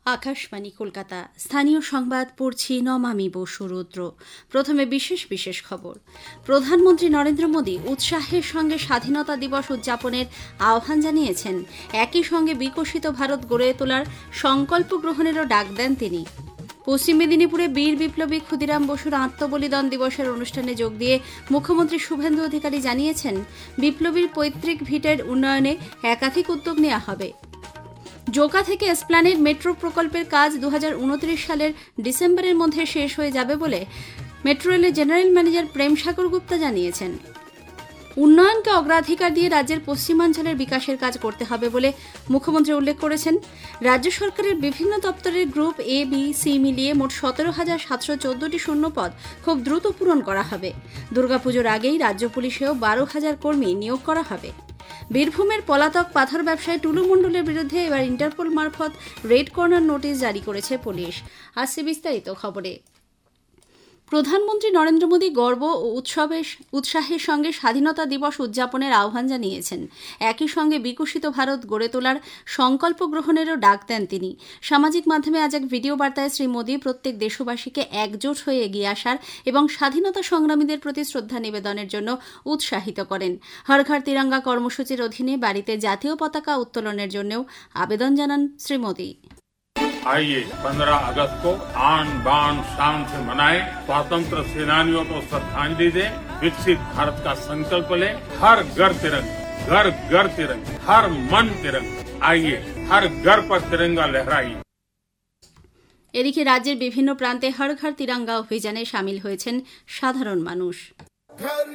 আকাশবাণী কলকাতা। স্থানীয় সংবাদ পড়ছি নমামি বসু রুদ্র। প্রথমে বিশেষ খবর। প্রধানমন্ত্রী নরেন্দ্র মোদী উৎসাহের সঙ্গে স্বাধীনতা দিবস উদযাপনের আহ্বান জানিয়েছেন। একই সঙ্গে বিকশিত ভারত গড়ে তোলার সংকল্প গ্রহণেরও ডাক দেন তিনি। পশ্চিম মেদিনীপুরে বীর বিপ্লবী ক্ষুদিরাম বসুর আত্মবলিদান দিবসের অনুষ্ঠানে যোগ দিয়ে মুখ্যমন্ত্রী শুভেন্দু অধিকারী জানিয়েছেন, বিপ্লবীর পৈতৃক ভিটের উন্নয়নে একাধিক উদ্যোগ নেওয়া হবে। জোকা থেকে এসপ্ল্যানেড মেট্রো প্রকল্পের কাজ 2029 সালের ডিসেম্বরের মধ্যে শেষ হয়ে যাবে বলে মেট্রো রেলের জেনারেল ম্যানেজার প্রেম সাগর গুপ্তা জানিয়েছেন। উন্নয়নকে অগ্রাধিকার দিয়ে রাজ্যের পশ্চিমাঞ্চলের বিকাশের কাজ করতে হবে বলে মুখ্যমন্ত্রী উল্লেখ করেছেন। রাজ্য সরকারের বিভিন্ন দপ্তরের গ্রুপ এ, বি, সি মিলিয়ে মোট 17,714টি শূন্যপদ খুব দ্রুত পূরণ করা হবে। দুর্গাপুজোর আগেই রাজ্য পুলিশেও 12,000 কর্মী নিয়োগ করা হবে। বীরভূমের পলাতক পাথর ব্যবসায়ী টুলু মণ্ডলের বিরুদ্ধে এবার ইন্টারপোল মারফত রেড কর্নার নোটিশ জারি করেছে পুলিশ। আসছে বিস্তারিত খবরে। প্রধানমন্ত্রী নরেন্দ্র মোদী গর্ব ও উৎসাহের সঙ্গে স্বাধীনতা দিবস উদযাপনের আহ্বান জানিয়েছেন। একই সঙ্গে বিকশিত ভারত গড়ে তোলার সংকল্প গ্রহণেরও ডাক দেন তিনি। সামাজিক মাধ্যমে আজ এক ভিডিও বার্তায় শ্রী মোদী প্রত্যেক দেশবাসীকে একজোট হয়ে এগিয়ে আসার এবং স্বাধীনতা সংগ্রামীদের প্রতি শ্রদ্ধা নিবেদনের জন্য উৎসাহিত করেন। হর ঘর তিরঙ্গা কর্মসূচির অধীনে বাড়িতে জাতীয় পতাকা উত্তোলনের জন্যও আবেদন জানান শ্রী মোদী। आइए 15 अगस्त को आन बान शान से मनाएं, स्वतंत्र सेनानियों को श्रद्धांजलि दें, विकसित भारत का संकल्प लें, हर घर तिरंगा, घर घर तिरंगा, हर मन तिरंगा। आइए हर घर पर तिरंगा लहराइए। এদিকে রাজ্যের বিভিন্ন প্রান্তে হর ঘর তিরঙ্গা অভিযানে সামিল হয়েছেন সাধারণ মানুষ। घर